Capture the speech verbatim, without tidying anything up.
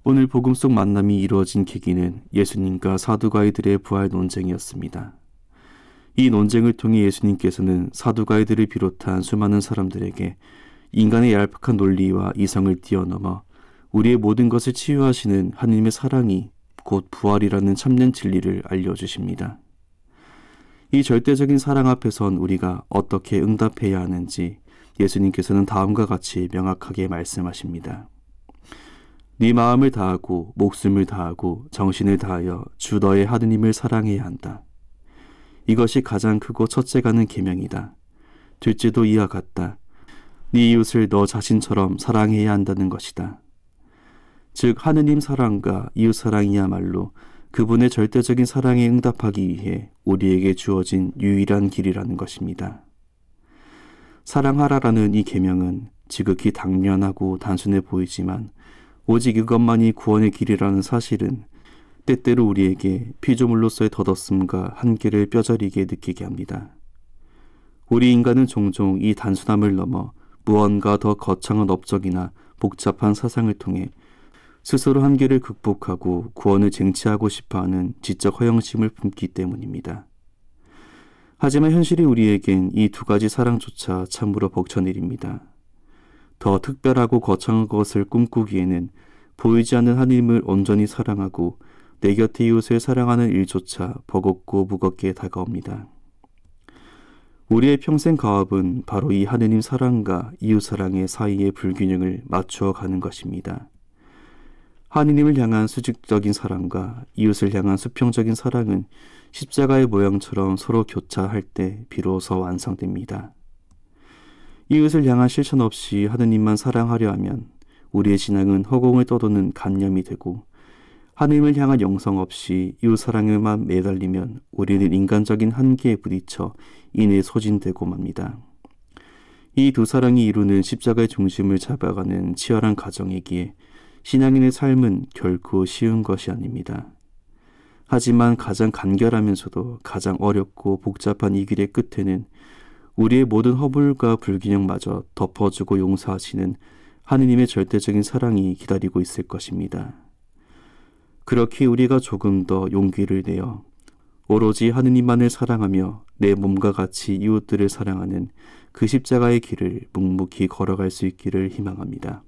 오늘 복음 속 만남이 이루어진 계기는 예수님과 사두가이들의 부활 논쟁이었습니다. 이 논쟁을 통해 예수님께서는 사두가이들을 비롯한 수많은 사람들에게 인간의 얄팍한 논리와 이성을 뛰어넘어 우리의 모든 것을 치유하시는 하느님의 사랑이 곧 부활이라는 참된 진리를 알려주십니다. 이 절대적인 사랑 앞에선 우리가 어떻게 응답해야 하는지 예수님께서는 다음과 같이 명확하게 말씀하십니다. 네 마음을 다하고 목숨을 다하고 정신을 다하여 주 너의 하느님을 사랑해야 한다. 이것이 가장 크고 첫째가는 계명이다. 둘째도 이와 같다. 네 이웃을 너 자신처럼 사랑해야 한다는 것이다. 즉 하느님 사랑과 이웃 사랑이야말로 그분의 절대적인 사랑에 응답하기 위해 우리에게 주어진 유일한 길이라는 것입니다. 사랑하라라는 이 계명은 지극히 당연하고 단순해 보이지만 오직 이것만이 구원의 길이라는 사실은 때때로 우리에게 피조물로서의 덧없음과 한계를 뼈저리게 느끼게 합니다. 우리 인간은 종종 이 단순함을 넘어 무언가 더 거창한 업적이나 복잡한 사상을 통해 스스로 한계를 극복하고 구원을 쟁취하고 싶어하는 지적 허영심을 품기 때문입니다. 하지만 현실이 우리에겐 이 두 가지 사랑조차 참으로 벅찬 일입니다. 더 특별하고 거창한 것을 꿈꾸기에는 보이지 않는 하느님을 온전히 사랑하고 내 곁의 이웃을 사랑하는 일조차 버겁고 무겁게 다가옵니다. 우리의 평생 가업은 바로 이 하느님 사랑과 이웃 사랑의 사이의 불균형을 맞추어 가는 것입니다. 하느님을 향한 수직적인 사랑과 이웃을 향한 수평적인 사랑은 십자가의 모양처럼 서로 교차할 때 비로소 완성됩니다. 이웃을 향한 실천 없이 하느님만 사랑하려 하면 우리의 신앙은 허공을 떠도는 간념이 되고, 하느님을 향한 영성 없이 이웃 사랑에만 매달리면 우리는 인간적인 한계에 부딪혀 이내 소진되고 맙니다. 이 두 사랑이 이루는 십자가의 중심을 잡아가는 치열한 과정이기에 신앙인의 삶은 결코 쉬운 것이 아닙니다. 하지만 가장 간결하면서도 가장 어렵고 복잡한 이 길의 끝에는 우리의 모든 허물과 불균형마저 덮어주고 용서하시는 하느님의 절대적인 사랑이 기다리고 있을 것입니다. 그렇게 우리가 조금 더 용기를 내어 오로지 하느님만을 사랑하며 내 몸과 같이 이웃들을 사랑하는 그 십자가의 길을 묵묵히 걸어갈 수 있기를 희망합니다.